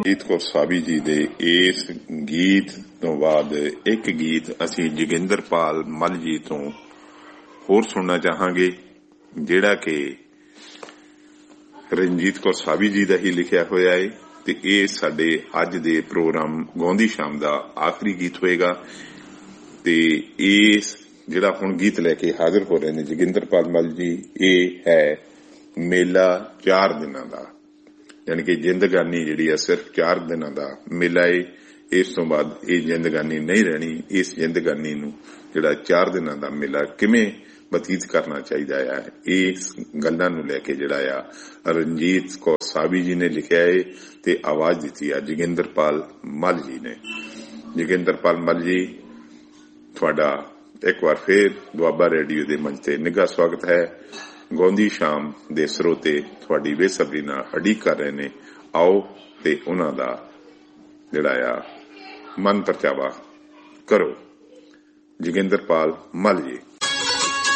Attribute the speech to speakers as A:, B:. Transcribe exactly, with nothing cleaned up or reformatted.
A: ਜੀਤ ਕੌਰ ਸਾਬੀ ਜੀ ਦੇ ਇਸ ਗੀਤ ਤੋਂ ਬਾਅਦ ਇੱਕ ਗੀਤ ਅਸੀਂ ਜੋਗਿੰਦਰਪਾਲ ਮੱਲ ਜੀ ਤੋਂ ਹੋਰ ਸੁਣਨਾ ਚਾਹਾਂਗੇ, ਜਿਹੜਾ ਕਿ ਰਣਜੀਤ ਕੌਰ ਸਾਬੀ ਜੀ ਦਾ ਹੀ ਲਿਖਿਆ ਹੋਇਆ ਹੈ ਤੇ ਇਹ ਸਾਡੇ ਅੱਜ ਦੇ ਪ੍ਰੋਗਰਾਮ ਗਾਉਂਦੀ ਸ਼ਾਮ ਦਾ ਆਖਰੀ ਗੀਤ ਹੋਏਗਾ। ਤੇ ਇਸ ਜਿਹੜਾ ਹੁਣ ਗੀਤ ਲੈ ਕੇ ਹਾਜ਼ਰ ਹੋ ਰਹੇ ਨੇ ਜੋਗਿੰਦਰਪਾਲ ਮੱਲ ਜੀ, ਇਹ ਹੈ ਮੇਲਾ ਚਾਰ ਦਿਨਾਂ ਦਾ, ਯਾਨੀ ਕਿ ਜ਼ਿੰਦਗਾਨੀ ਜਿਹੜੀ ਆ ਸਿਰਫ ਚਾਰ ਦਿਨਾਂ ਦਾ ਮੇਲਾ ਏ। ਇਸ ਤੋਂ ਬਾਅਦ ਇਹ ਜ਼ਿੰਦਗਾਨੀ ਨਹੀਂ ਰਹਿਣੀ। ਇਸ ਜ਼ਿੰਦਗਾਨੀ ਨੂੰ ਜਿਹੜਾ ਚਾਰ ਦਿਨਾਂ ਦਾ ਮੇਲਾ ਕਿਵੇਂ ਬਤੀਤ ਕਰਨਾ ਚਾਹੀਦਾ ਆ, ਇਸ ਗੱਲਾਂ ਨੂੰ ਲੈ ਕੇ ਜਿਹੜਾ ਆ ਰਣਜੀਤ ਕੌਰ ਸਾਬੀ ਜੀ ਨੇ ਲਿਖਿਆ ਹੈ ਤੇ ਆਵਾਜ਼ ਦਿੱਤੀ ਆ ਜੋਗਿੰਦਰਪਾਲ ਮੱਲ ਜੀ ਨੇ। ਜੋਗਿੰਦਰਪਾਲ ਮੱਲ ਜੀ, ਤੁਹਾਡਾ ਇੱਕ ਵਾਰ ਫੇਰ ਦੁਆਬਾ ਰੇਡੀਓ ਦੇ ਮੰਚ ਤੇ ਨਿੱਘਾ ਸਵਾਗਤ ਹੈ। ਗਾਉਂਦੀ ਸ਼ਾਮ ਦੇ ਸਰੋਤੇ ਤੁਹਾਡੀ ਬੇਸਬਰੀ ਨਾਲ ਉਡੀਕ ਕਰ ਰਹੇ ਨੇ। ਆਓ ਤੇ ਉਹਨਾਂ ਦਾ ਜਿਹੜਾ ਆ ਮਨ ਪਰਚਾਵਾ ਕਰੋ। ਜੋਗਿੰਦਰਪਾਲ ਮੱਲ ਜੀ।